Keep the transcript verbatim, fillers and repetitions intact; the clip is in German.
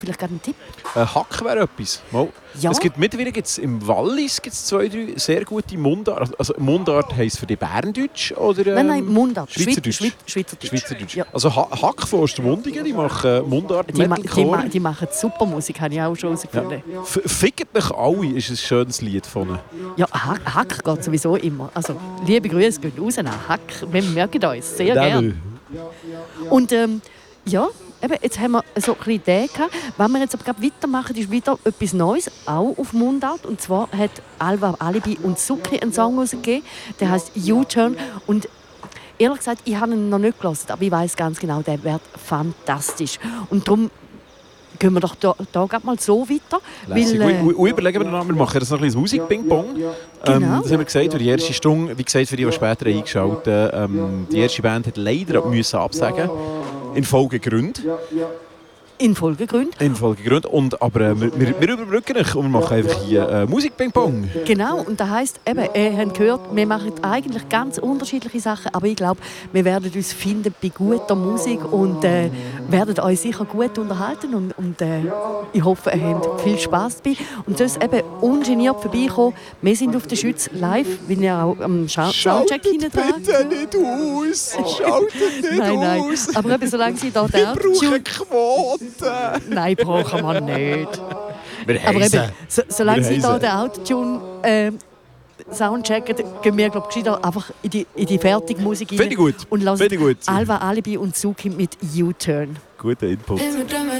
Vielleicht gerade ein Tipp? Äh, Hack wäre etwas. Mal. Ja. Es gibt mittlerweile gibt's im Wallis gibt's zwei, drei sehr gute Mundart. Also Mundart heisst für die Berndeutsch oder ähm, Nein, nein, Mundart. Schweizerdeutsch. Schweiz, Schweizerdeutsch. Schweizerdeutsch. Ja. Also ha Hack von Ostermundigen, die machen Mundart, Die, ma die, Metalcore. ma die machen super Musik, habe ich auch schon herausgefunden. Ja. Fickt mich alle ist ein schönes Lied von ihnen. Ja, Hack, Hack geht sowieso immer. Also, liebe Grüße gehen raus nach Hack. Wir merken uns sehr gerne. Und ähm, ja, eben, jetzt haben wir so ein bisschen Idee gehabt. Was wir jetzt aber gerade weitermachen, ist wieder etwas Neues, auch auf Mundart. Und zwar hat Alva Alibi und Sukri einen Song rausgegeben, der heißt U-Turn. Und ehrlich gesagt, ich habe ihn noch nicht gehört, aber ich weiß ganz genau, der wird fantastisch. Und darum gehen wir doch da, da gerade mal so weiter. Weil, äh, und, und überlegen wir noch, wir machen jetzt noch ein bisschen Musik-Ping-Pong. Genau. Ähm, das haben wir gesagt, für die erste Stunde, wie gesagt, für die, die später eingeschaltet haben, ähm, die erste Band hat leider müssen absagen in Folgegründen. in Folgegründen. In Folgegründen. Und, aber äh, wir, wir, wir überbrücken euch und wir machen einfach hier äh, Musik-Ping-Pong. Genau, und das heisst, eben, ihr habt gehört, wir machen eigentlich ganz unterschiedliche Sachen, aber ich glaube, wir werden uns finden bei guter Musik und äh, werden euch sicher gut unterhalten und, und äh, ich hoffe, ihr habt viel Spass dabei. Und sonst eben ungeniert vorbeikommen. Wir sind auf der Schütz live, wie ihr auch am Scha Soundcheck hinein dran. bitte nicht aus! Schaltet nicht Nein, nein, aus! aber eben, solange sie da Wir der brauchen Quoten! Nein, brauchen wir nicht. Wir Aber eben, so, solange Wir sie da heissen. den Autotune äh, Soundchecken, gehen wir glaub, gescheiter einfach in die, in die fertige Musik rein. Finde ich gut. Und lassen Finde ich gut. Alva Alibi und Suki mit U-Turn. Guter Input. Immer drüber